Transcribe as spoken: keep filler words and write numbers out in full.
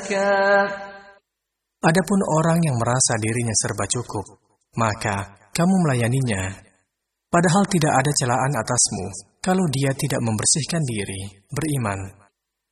Adapun orang yang merasa dirinya serba cukup, maka kamu melayaninya. Padahal tidak ada celaan atasmu kalau dia tidak membersihkan diri, beriman.